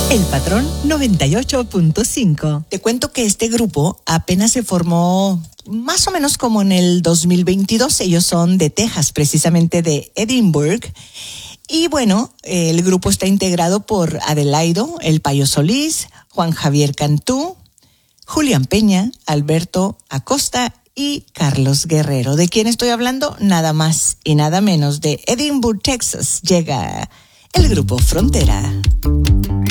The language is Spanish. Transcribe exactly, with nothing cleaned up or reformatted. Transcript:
El Patrón noventa y ocho punto cinco. Te cuento que este grupo apenas se formó más o menos como en el dos mil veintidós. Ellos son de Texas, precisamente de Edinburgh. Y bueno, el grupo está integrado por Adelaido, El Payo Solís, Juan Javier Cantú, Julián Peña, Alberto Acosta y Carlos Guerrero. ¿De quién estoy hablando? Nada más y nada menos de Edinburgh, Texas. Llega el grupo Frontera.